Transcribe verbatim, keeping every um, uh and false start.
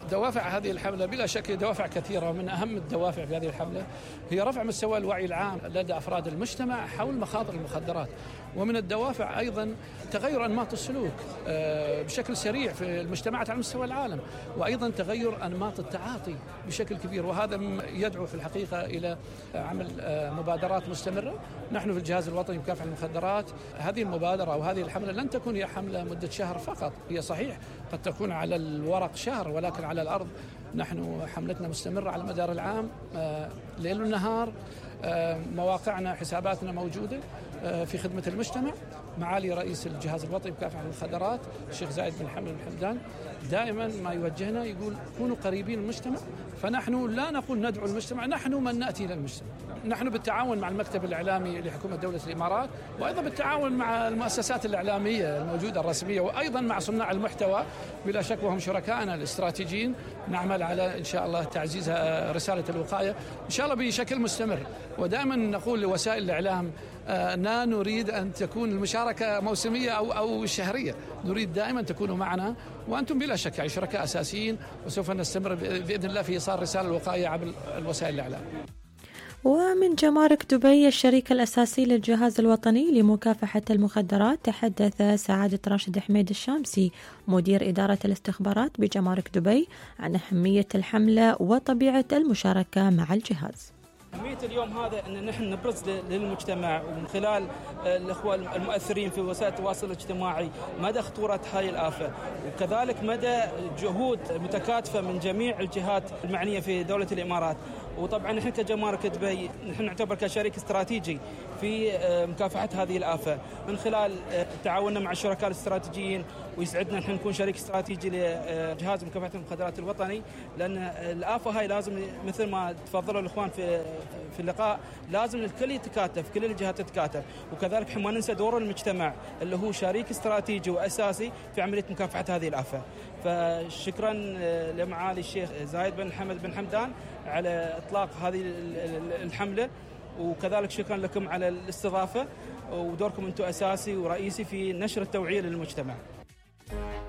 دوافع هذه الحملة بلا شك دوافع كثيرة، ومن أهم الدوافع في هذه الحملة هي رفع مستوى الوعي العام لدى أفراد المجتمع حول مخاطر المخدرات، ومن الدوافع أيضا تغير أنماط السلوك بشكل سريع في المجتمعات على مستوى العالم، وأيضا تغير أنماط التعاطي بشكل كبير، وهذا يدعو في الحقيقة إلى عمل مبادرات مستمرة. نحن في الجهاز الوطني لمكافحة المخدرات هذه المبادرة أو هذه الحملة لن تكون هي حملة مدة شهر فقط، هي صحيح قد تكون على الورق شهر، ولكن على الأرض نحن حملتنا مستمرة على مدار العام ليل ونهار. مواقعنا حساباتنا موجودة في خدمة المجتمع. معالي رئيس الجهاز الوطني لمكافحة المخدرات الشيخ زايد بن حمد بن حمدان دائما ما يوجهنا يقول كونوا قريبين من المجتمع، فنحن لا نقول ندعو المجتمع، نحن من نأتي إلى المجتمع. نحن بالتعاون مع المكتب الإعلامي لحكومة دولة الإمارات، وأيضا بالتعاون مع المؤسسات الإعلامية الموجودة الرسمية، وأيضا مع صناع المحتوى بلا شك وهم شركائنا الاستراتيجيين، نعمل على إن شاء الله تعزيز رسالة الوقاية إن شاء الله بشكل مستمر. ودائما نقول لوسائل الإعلام لا نريد أن تكون المشاركة موسمية أو أو شهرية، نريد دائما تكونوا معنا، وأنتم بلا شك يعني شركاء أساسيين، وسوف نستمر بإذن الله في إيصال رسالة الوقاية عبر الوسائل الإعلام. ومن جمارك دبي الشريك الأساسي للجهاز الوطني لمكافحة المخدرات، تحدث سعادة راشد حميد الشامسي مدير إدارة الاستخبارات بجمارك دبي عن أهمية الحملة وطبيعة المشاركة مع الجهاز. أهمية اليوم هذا أن نحن نبرز للمجتمع ومن خلال الأخوة المؤثرين في وسائل التواصل الاجتماعي مدى خطورة هذه الآفة، وكذلك مدى جهود متكاتفة من جميع الجهات المعنية في دولة الإمارات. وطبعا نحن كجمارك دبي نحن نعتبر كشريك استراتيجي في مكافحة هذه الآفة من خلال تعاوننا مع الشركاء الاستراتيجيين، ويسعدنا نحن نكون شريك استراتيجي لجهاز مكافحة المخدرات الوطني، لأن الآفة هاي لازم مثل ما تفضلوا الإخوان في في اللقاء لازم الكل يتكاتف، كل الجهات تتكاتف، وكذلك ما ننسى دور المجتمع اللي هو شريك استراتيجي وأساسي في عملية مكافحة هذه الآفة. فشكرا لمعالي الشيخ زايد بن حمد بن حمدان على إطلاق هذه الحملة، وكذلك شكرا لكم على الاستضافة، ودوركم أنتم أساسي ورئيسي في نشر التوعية للمجتمع.